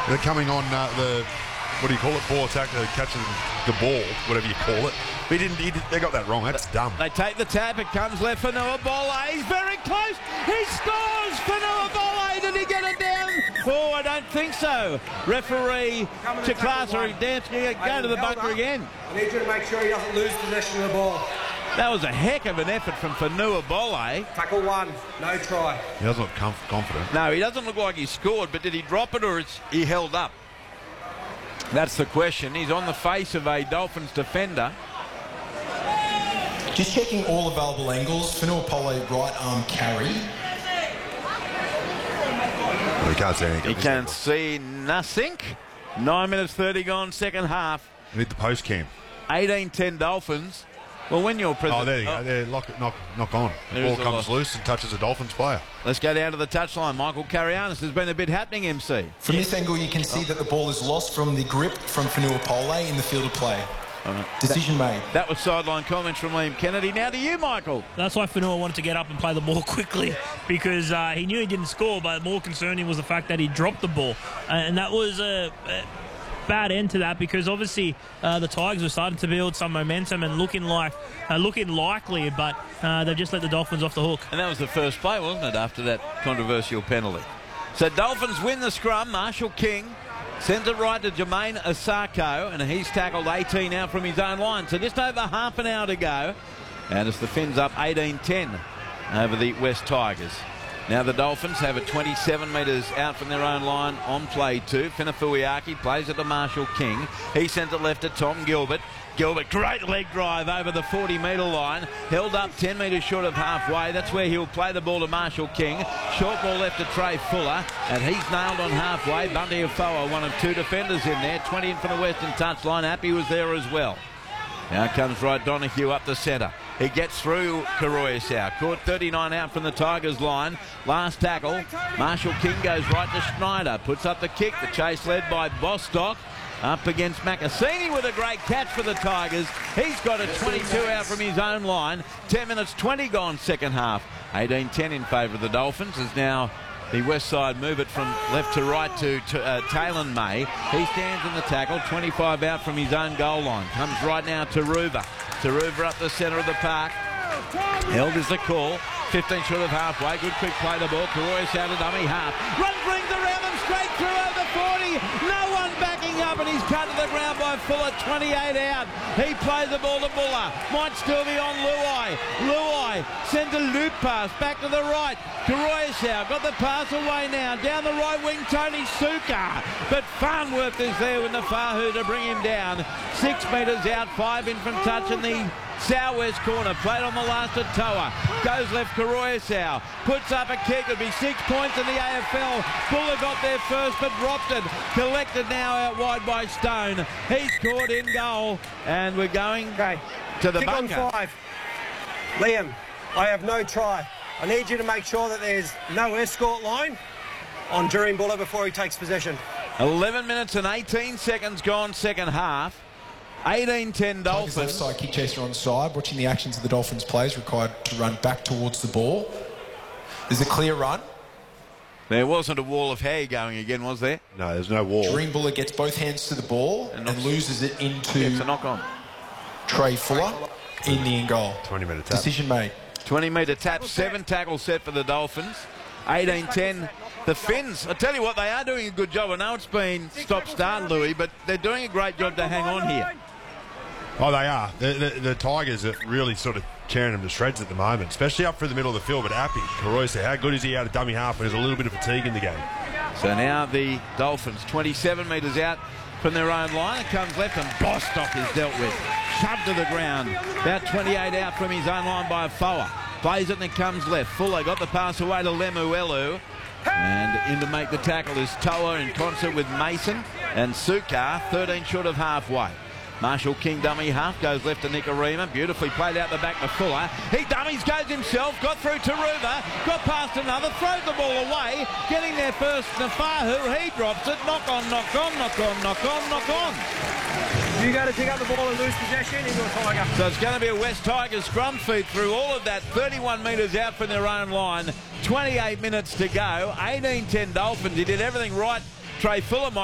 They're coming on the, what do you call it, ball attack, catching the ball, whatever you call it. But they got that wrong. That's dumb. They take the tap. It comes left for Nuabole. He's very close. He scores for Nuabole. Did he get it down? Oh, I don't think so. Referee Chaklasa go to the bunker again. I need you to make sure he doesn't lose possession of the ball. That was a heck of an effort from Nuabole. Tackle one, no try. He doesn't look confident. No, he doesn't look like he scored, but did he drop it or he held up? That's the question. He's on the face of a Dolphins defender. Just checking all available angles. Nuapole right arm carry. Well, he can't see anything. He can't see nothing. 9 minutes 30 gone, second half. You need the post cam. 18-10 Dolphins. Well, when you're president... Oh, there you go. There, knock on. The ball comes loose and touches a Dolphins player. Let's go down to the touchline. Michael Karianis, has been a bit happening, MC. From this angle, you can see that the ball is lost from the grip from Nuapole in the field of play. Decision made. That was sideline comments from Liam Kennedy. Now to you, Michael. That's why Fanua wanted to get up and play the ball quickly, because he knew he didn't score, but more concerning was the fact that he dropped the ball. And that was a bad end to that, because obviously the Tigers were starting to build some momentum and looking likely, but they've just let the Dolphins off the hook. And that was the first play, wasn't it, after that controversial penalty? So Dolphins win the scrum. Marshall King sends it right to Jermaine Asako, and he's tackled 18 out from his own line. So just over half an hour to go, and it's the Finns up 18-10 over the West Tigers. Now the Dolphins have it 27 metres out from their own line on play two. Finafuiaki plays it to Marshall King. He sends it left to Tom Gilbert. Gilbert, great leg drive over the 40-metre line. Held up 10 metres short of halfway. That's where he'll play the ball to Marshall King. Short ball left to Trey Fuller, and he's nailed on halfway. Bunty Afoa, one of two defenders in there. 20 in from the western touchline. Happy was there as well. Now comes Wright Donahue up the centre. He gets through Koroisau. Caught 39 out from the Tigers line. Last tackle. Marshall King goes right to Schneider. Puts up the kick. The chase led by Bostock. Up against Makasini with a great catch for the Tigers. He's got a 22 out from his own line. 10 minutes 20 gone second half. 18-10 in favour of the Dolphins as now the west side move it from left to right to Taylor May. He stands in the tackle. 25 out from his own goal line. Comes right now to Ruva. Taruva up the centre of the park. Held is the call. 15 short of halfway. Good quick play the ball. Korois out of dummy half. Runs rings around them straight through over 40. No one backing up, and he's cut to the ground by Fuller. 28 out. He plays the ball to Buller. Might still be on Luai. Luai sends a loop pass back to the right. Koroisau got the pass away now. Down the right wing, Tony Suka. But Farnworth is there with the Fahu to bring him down. 6 metres out, 5 in from touch in the southwest corner. Played on the last at Toa. Goes left, Koroisau. Puts up a kick. It'd be 6 points in the AFL. Buller got there first but dropped it. Collected now out wide by Stone. He's caught in goal. And we're going to the bunker. On 5. Liam, I have no try. I need you to make sure that there's no escort line on Jurien Buller before he takes possession. 11 minutes and 18 seconds gone second half. 18-10 Dolphins. Left side kick chaser on side. Watching the actions of the Dolphins players, required to run back towards the ball. There's a clear run. There wasn't a wall of hair going again, was there? No, there's no wall. Jurien Buller gets both hands to the ball and loses it into it's a knock on. Trey Fuller in the end goal. 20-metre tap. Decision made. 20-metre tap, 7 tackles set for the Dolphins. 18-10. The Finns, I tell you what, they are doing a good job. I know it's been stop-start, Louis, but they're doing a great job to hang on here. Oh, they are. The Tigers are really sort of tearing them to shreds at the moment, especially up through the middle of the field. But Appy, Koroisau, how good is he out of dummy half when there's a little bit of fatigue in the game? So now the Dolphins, 27 metres out from their own line. It comes left and Bostock is dealt with. Shoved to the ground. About 28 out from his own line by Foa. Plays it and it comes left. Fuller got the pass away to Lemuelu. And in to make the tackle is Toa in concert with Mason and Suka, 13 short of halfway. Marshall King dummy half, goes left to Nicarima. Beautifully played out the back to Fuller. He dummies, goes himself, got through to Ruva, got past another, throws the ball away. Getting there first, Nafahu, he drops it. Knock on, knock on, knock on, knock on, knock on. You got to pick up the ball and lose possession into a Tiger. So it's going to be a West Tigers scrum feed through all of that. 31 metres out from their own line. 28 minutes to go. 18-10 Dolphins. He did everything right. Trey Fuller